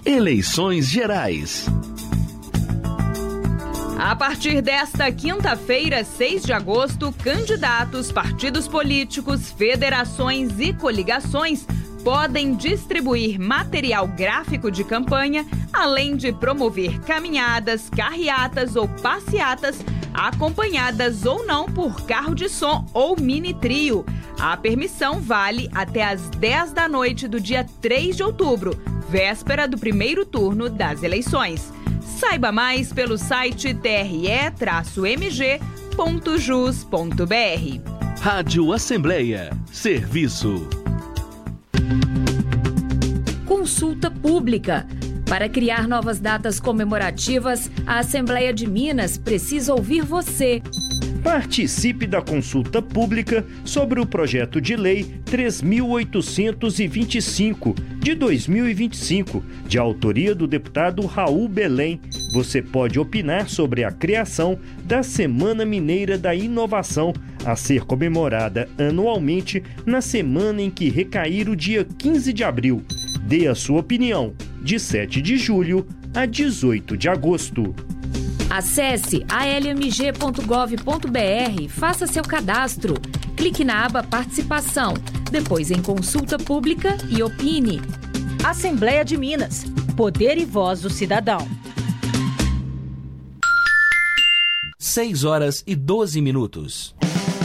Eleições Gerais. A partir desta quinta-feira, 6 de agosto, candidatos, partidos políticos, federações e coligações podem distribuir material gráfico de campanha, além de promover caminhadas, carreatas ou passeatas, acompanhadas ou não por carro de som ou mini-trio. A permissão vale até às 10 da noite do dia 3 de outubro, véspera do primeiro turno das eleições. Saiba mais pelo site tre-mg.jus.br. Rádio Assembleia. Serviço. Consulta pública. Para criar novas datas comemorativas, a Assembleia de Minas precisa ouvir você. Participe da consulta pública sobre o projeto de lei 3.825 de 2025, de autoria do deputado Raul Belém. Você pode opinar sobre a criação da Semana Mineira da Inovação, a ser comemorada anualmente na semana em que recair o dia 15 de abril. Dê a sua opinião, de 7 de julho a 18 de agosto. Acesse almg.gov.br, faça seu cadastro. Clique na aba Participação, depois em Consulta Pública e opine. Assembleia de Minas. Poder e voz do cidadão. 6 horas e 12 minutos.